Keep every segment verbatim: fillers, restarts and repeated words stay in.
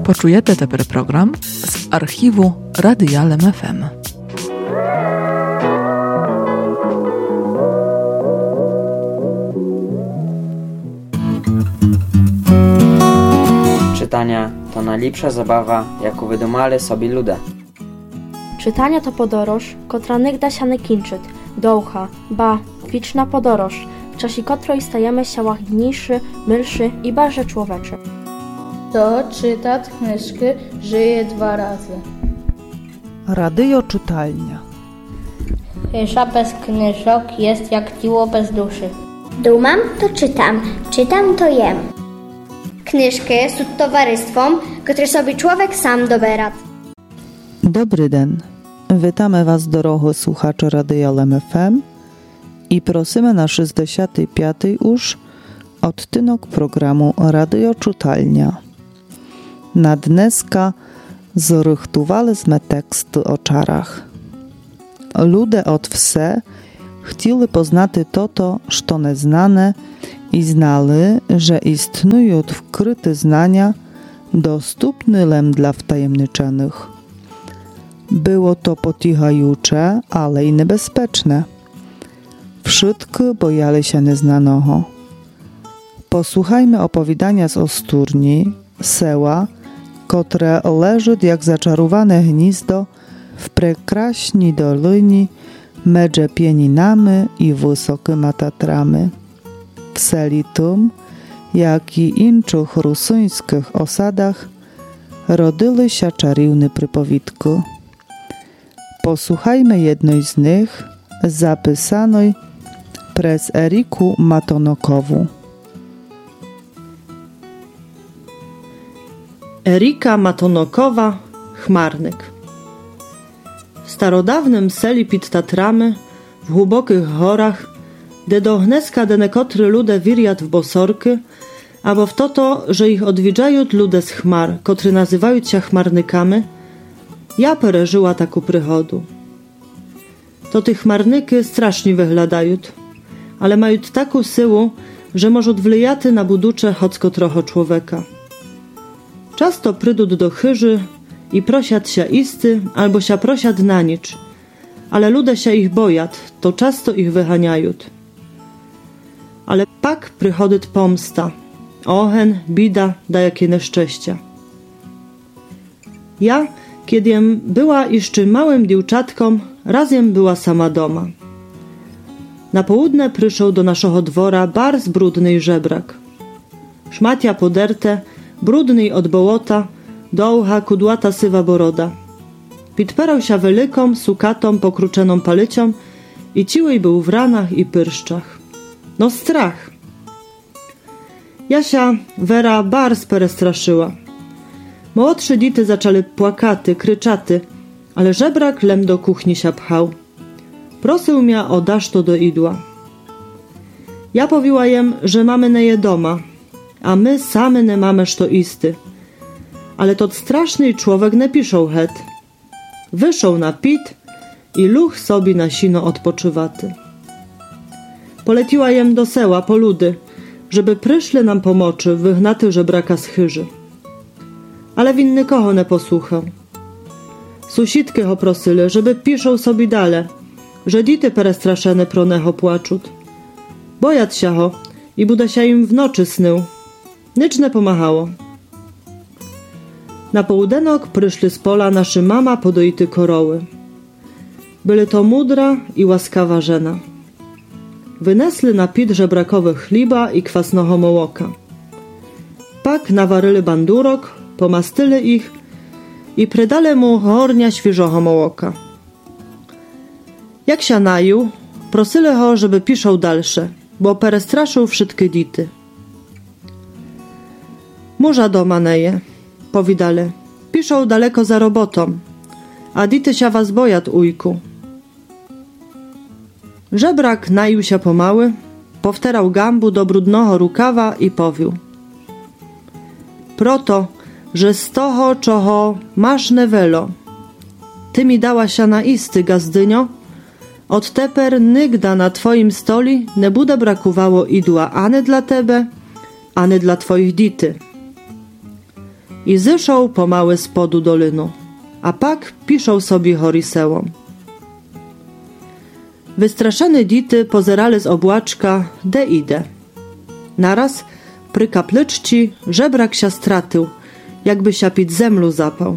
Почуєте тепер програм з архіву Радіалем еф ем. Czytania to najlepsza zabawa, jaką wydumali sobie ludzie. Czytania to podoroż, kotra nigda się nie kończy, dołcha, ba, wieczna podoroż, w czasie której stajemy się łagodniejszy, milszy i bardziej człowieczy. To czyta knyżki żyje dwa razy. Radio czytalnia. Mysza bez knyżok jest jak ciło bez duszy. Dumam to czytam, czytam to jem. Knyżki są towarzystwem, które sobie człowiek sam dobera. Dobry den. Witamy Was, doroгі słuchacze Radioalem ef em i prosimy na sześćdziesiąty piąty już odtynek programu Radio Czytalnia. Na dneska zrychtowaliśmy teksty o czarach. Ludzie od wse chcieli poznać to, co nieznane i znali, że istnieją wkryte znania dostępne lem dla wtajemniczonych. Było to potichające, ale i niebezpieczne. Wszyscy bojali się nieznanego. Posłuchajmy opowiadania z Osturni, seła, które leży jak zaczarowane gniazdo w prekraśnej dolinie między pieninami i wysokymi Tatrami. W seli tym, jak i innych rusyńskich osadach, rodyły się czarowne przypowiedki. Posłuchajmy jednej z nich, zapisanej przez Eriku Matonokową. Erika Matonokowa, Chmarnyk. W starodawnym seli pod Tatramy, w głębokich horach, gdy do hneska denekotry lude wiriat w bosorky, albo w to to, że ich odwiedzają lude z chmar, kotry nazywają się chmarnykami, ja pereżyła taku przychodu. To tych chmarnyky strasznie wyglądają, ale mają taką siłę, że może wlijaty na buducze chocko trochę człowieka. Często przyjdą do chyży i prosiat się isty, albo się prosiat na nicz, ale ludzie się ich bojat, to często ich wyganiają. Ale pak przychodzi pomsta, ohen, bida, da jakie nieszczęścia. Ja, kiedym była jeszcze małym dziewczatką, razem była sama doma. Na południe przyszedł do naszego dwora bardzo brudny żebrak. Szmatia poderte, brudny od bołota, dołcha kudłata sywa boroda. Pitperał się wielką, sukatą, pokruczoną palycią i ciły był w ranach i pyrszczach. No strach. Jasia Wera bardzo perestraszyła. Młodsze dity zaczęły płakaty, kryczaty, ale żebrak lem do kuchni się pchał. Prosił mnie o daszto do idła. Ja powiła jem, że mamy neje doma, a my same nie mamy szto isty. Ale to straszny człowiek nie piszą het. Wyszł na pit i luch sobie na sino odpoczywaty. Poleciła jem do seła po ludy, żeby pryszli nam pomocy wygnaty żebraka z chyży. Ale winny koho nie posłuchał. Susitki ho prosyle, żeby piszą sobie dale, że dity perestraszene proneho płaczut. Bojat się ho i bude się im w nocy snył. Nicz nie pomachało. Na połudenok pryszli z pola naszy mama podoity koroły. Były to mudra i łaskawa żena. Wynesli na pit żebrakowych chliba i kwasnoho mołoka. Pak nawaryli bandurok, pomastyli ich i prydali mu hornia świeżoho mołoka. Jak się najął, prosili ho, żeby piszą dalsze, bo perestraszył wszystkie dity. Murza doma neje, powidali, piszą daleko za robotą, a dity się was bojat, ujku. Żebrak najął się pomały, powterał gambu do brudnego rukawa i powił. Proto, że z toho, czoho masz nevelo. Ty mi dała się na isty, gazdynio, od teper nigda na twoim stoli nie bude brakowało idła ani dla tebe, ani dla twoich dity. i zyszą pomałe spodu dolinu, a pak piszą sobie horisełom. Wystraszone dity pozerali z obłaczka, de idę. Naraz pry kaplyczci żebrak się stratył, jakby się pід zemlu zapał.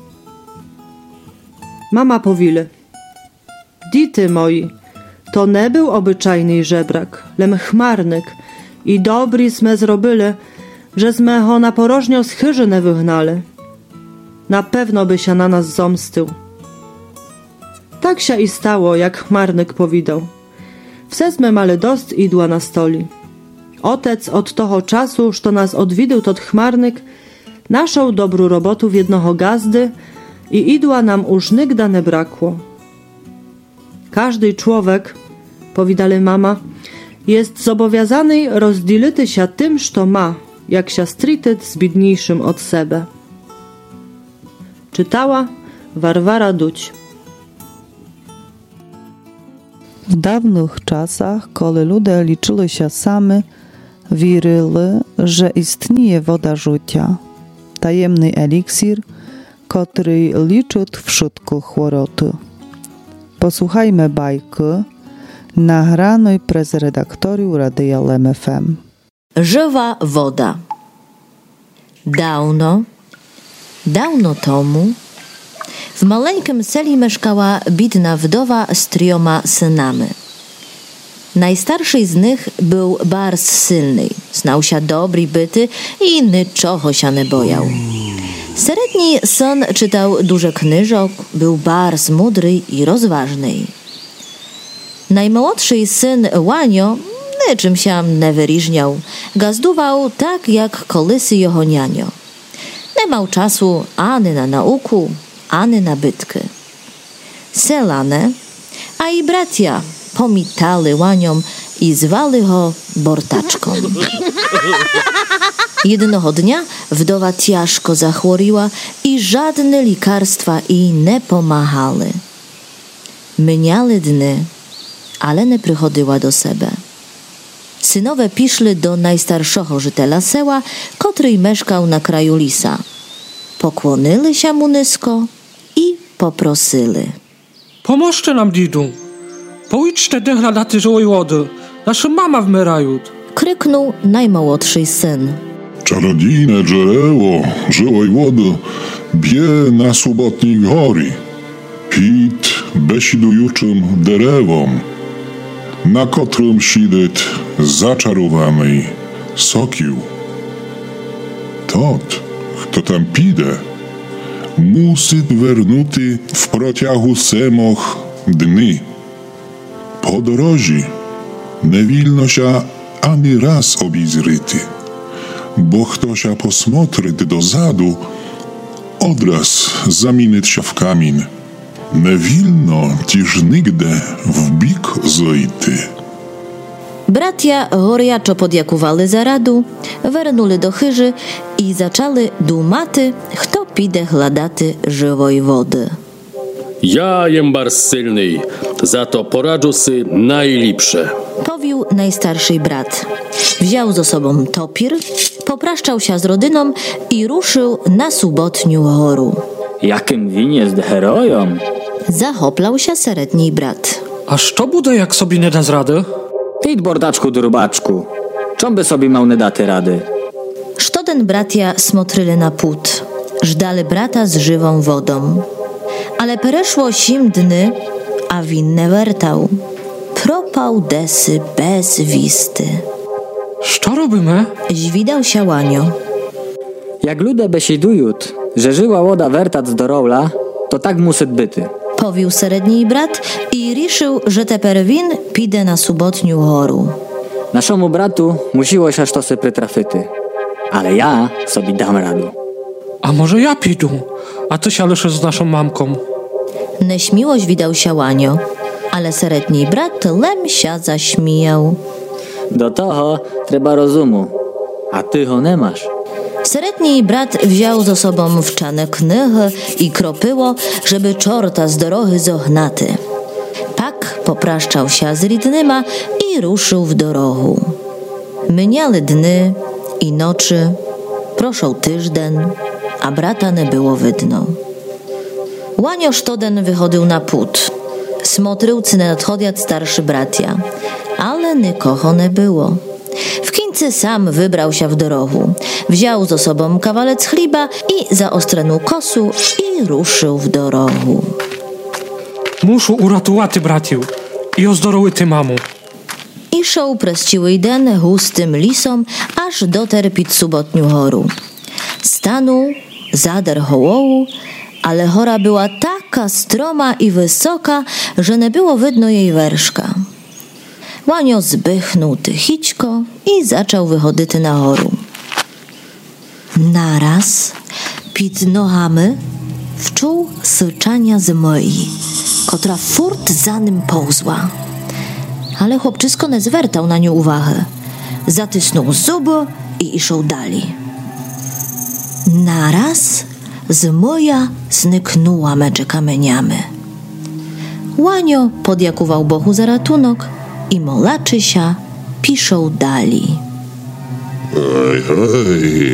Mama powile: dity moi, to nie był obyczajny żebrak, lem chmarnyk i dobry sme zrobili, że sme ho na porożnio z chyży nie wygnali. Na pewno by się na nas zomstył. Tak się i stało, jak chmarnyk powidał. Wse sme mali dost idła na stoli. Otec od toho czasu, što nas odwidył tot chmarnyk, naszą dobrą robotu w jednoho gazdy i idła nam już nigda nie brakło. Każdy człowiek, powidali mama, jest zobowiązany rozdzielity się tym, što ma, jak się strityt z biedniejszym od sebe. Czytała Warwara Duć. W dawnych czasach, kiedy ludzie liczyli się sami, wierzyli, że istnieje woda życia, tajemny eliksir, który liczy wszystkie choroby. Posłuchajmy bajki nagranej przez redaktorium Radia L M F M. Żywa woda. Dawno, dawno temu w maleńkim seli mieszkała biedna wdowa z trioma synami. Najstarszy z nich był bardzo silny, znał się dobry byty i niczego się nie bojał. Średni syn czytał dużo książek, był bardzo mądry i rozważny. Najmłodszy syn Łanio niczym się nie wyróżniał, gazdował tak jak kolysy jego nianio. Nie miał czasu ani na nauku, ani na bytkę. Selane, a i bracia pomitali Łaniom i zwali go Bortaczką. Jednego dnia wdowa ciężko zachworiła i żadne lekarstwa jej nie pomagały. Mijały dni, ale nie przychodziła do siebie. Synowie piszli do najstarszego żytela sela, który mieszkał na kraju lisa. Pokłonili się mu nisko i poprosili: pomóżcie nam, didu. Pójdźcie dechla na ty żywej wody. Nasza mama wmierają. Kryknął najmłodszy syn. Czarodziejne drzewo żywej wody bie na sobotniej gori. Hit besidującym derewom, na którym siedzi zaczarowany sokił. Tot, kto tam pide, musi wernuty w prociagu semoch dni. Po dorożi nie wilno się ani raz obizryty, bo kto się posmotryt do zadu, odraz zamienić się w kamień. Nie wilno tiż nigdy w bik zojty. Bratia gorjaczo podjakowali za radu, wernuli do chyży i zaczęli dumaty, kto pide chladaty żywej wody. Ja jem bardzo silny, za to poradzę si najlepsze. Powił najstarszy brat. Wziął ze sobą topir, popraszczał się z rodyną i ruszył na subotniu horu. Jakim win jest herojem? Zachoplał się średni brat. A co bude, jak sobie nie da z rady? Idź, bordaczku, drubaczku. Czom by sobie mał nie daty rady? Sztoden bratia smotryli na płód. Żdali brata z żywą wodą. Ale pereszło sim dny, a win nie wertał. Propał desy bez wisty. Co robimy? Zwidał się Łanio. Jak ludzie besidują, że żyła woda wertac do rola, to tak musi byty. Powił średni brat i riszył, że teper win pide na subotniu horu. Naszemu bratu musiło się to se przytrafity. Ale ja sobie dam radę. A może ja pidu, a ty się leszy z naszą mamką. Neśmiłość widał się Łanio, ale średni brat lem się zaśmijał. Do toho trzeba rozumu, a ty ho nie masz. Średni brat wziął ze sobą wczane knychy i kropyło, żeby czorta z dorohy zohnaty. Pak popraszczał się z rydnyma i ruszył w dorogu. Mijały dny i nocy, proszą tyżden, a brata nie było widno. Łanio sztoden wychodził na put. Smotrił, czy nie nadchodziać starszy bratia, ale nikogo nie było. W końcu sam wybrał się w dorogu, wziął ze sobą kawalec chleba i zaostreną kosu i ruszył w dorogu. Muszę uratować bratiu i ozdorowić mamu. I szedł przez ciły den hustym lisom, aż doterpić subotniu horu. Stanął, zader hołowu, ale hora była taka stroma i wysoka, że nie było widno jej werszka. Łanio zbychnął tychićko i zaczął wychodzić na horu. Naraz pід nohamy wczuł syczania zmoi, kotra furt za nim połzła. Ale chłopczysko nie zwracał na nią uwagę. Zatysnął zuby i iszł dalej. Naraz zmoja zniknęła między kamieniami. Łanio podjakował Bohu za ratunek i molaczy się piszą dalej. Hej, hej.